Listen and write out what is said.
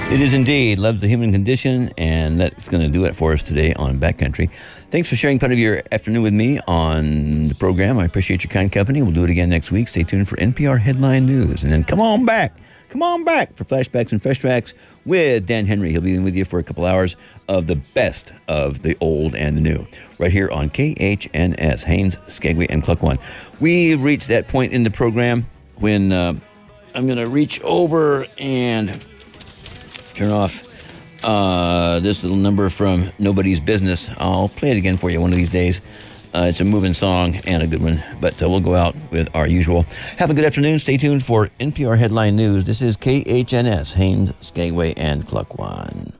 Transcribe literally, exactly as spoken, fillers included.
It is indeed. Loves the human condition, and that's going to do it for us today on Backcountry. Thanks for sharing part of your afternoon with me on the program. I appreciate your kind company. We'll do it again next week. Stay tuned for N P R Headline News. And then come on back. Come on back for Flashbacks and Fresh Tracks with Dan Henry. He'll be with you for a couple hours of the best of the old and the new. Right here on K H N S, Haines, Skagway, and Cluck-One. We've reached that point in the program when uh, I'm going to reach over and turn off uh, this little number from Nobody's Business. I'll play it again for you one of these days. Uh, it's a moving song and a good one, but uh, we'll go out with our usual. Have a good afternoon. Stay tuned for N P R Headline News. This is K H N S, Haines, Skagway, and Cluck-One.